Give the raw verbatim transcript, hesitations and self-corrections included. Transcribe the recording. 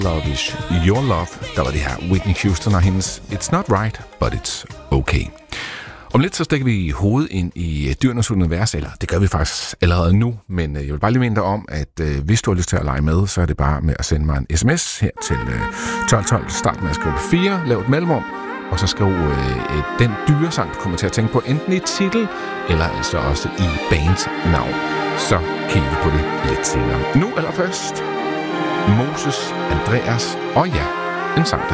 Love is Your Love. Der var det her Whitney Houston og hendes It's Not Right, But It's Okay. Om lidt så stikker vi hovedet ind i dyrenes univers, eller det gør vi faktisk allerede nu, men jeg vil bare lige minde dig om, at øh, hvis du har lyst til at lege med, så er det bare med at sende mig en sms her til øh, tolv tolv. Start med at skrive fire, lav et mellemrum, og så skriv øh, den dyresang, du kommer til at tænke på, enten i titel, eller altså også i bandnavn. Så kigger vi på det lidt senere. Nu allerførst Moses, Andreas og ja, en sang,